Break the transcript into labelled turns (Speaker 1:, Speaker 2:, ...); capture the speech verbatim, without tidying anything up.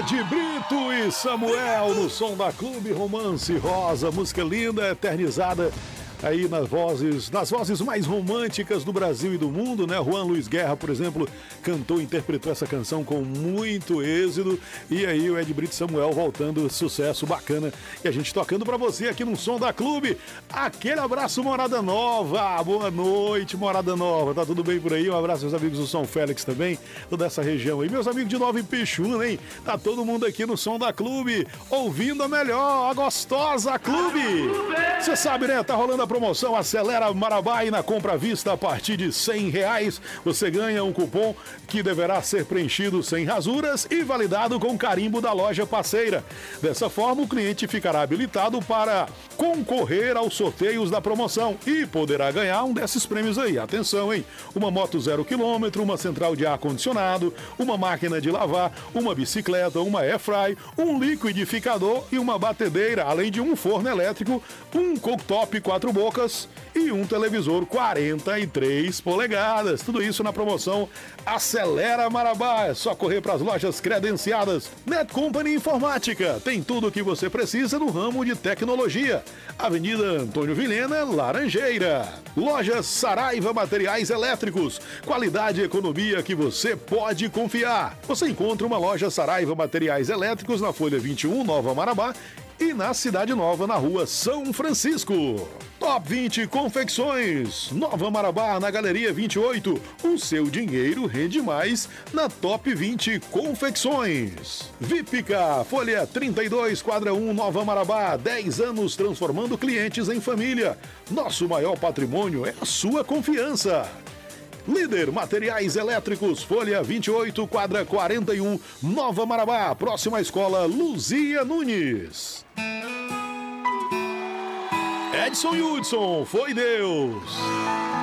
Speaker 1: Ed Brito e Samuel no som da Clube Romance Rosa, música linda, eternizada aí nas vozes, nas vozes mais românticas do Brasil e do mundo, né? Juan Luiz Guerra, por exemplo, cantou e interpretou essa canção com muito êxito. E aí o Ed Brito e Samuel voltando, sucesso bacana. E a gente tocando pra você aqui no Som da Clube. Aquele abraço, Morada Nova. Boa noite, Morada Nova. Tá tudo bem por aí? Um abraço aos amigos do São Félix também, toda essa região aí. Meus amigos de Nova Ipixuna, hein? Tá todo mundo aqui no Som da Clube, ouvindo a melhor, a gostosa Clube. Você sabe, né? Tá rolando a promoção Acelera Marabá e na compra à vista a partir de cem reais você ganha um cupom que deverá ser preenchido sem rasuras e validado com carimbo da loja parceira. Dessa forma, o cliente ficará habilitado para concorrer aos sorteios da promoção e poderá ganhar um desses prêmios aí. Atenção, hein? Uma moto zero quilômetro, uma central de ar-condicionado, uma máquina de lavar, uma bicicleta, uma airfry, um liquidificador e uma batedeira, além de um forno elétrico, um cooktop quatro bocas e um televisor quarenta e três polegadas. Tudo isso na promoção Acelera Marabá. É só correr para as lojas credenciadas. Netcompany Informática tem tudo o que você precisa no ramo de tecnologia. Avenida Antônio Vilhena, Laranjeira. Lojas Saraiva Materiais Elétricos. Qualidade e economia que você pode confiar. Você encontra uma loja Saraiva Materiais Elétricos na Folha vinte e um, Nova Marabá, e na Cidade Nova, na Rua São Francisco. Top vinte Confecções, Nova Marabá, na Galeria vinte e oito. O seu dinheiro rende mais na Top vinte Confecções. Vípica, Folha trinta e dois, quadra um, Nova Marabá. dez anos transformando clientes em família. Nosso maior patrimônio é a sua confiança. Líder Materiais Elétricos, Folha vinte e oito, quadra quarenta e um, Nova Marabá. Próxima escola Luzia Nunes. Edson Hudson, foi Deus.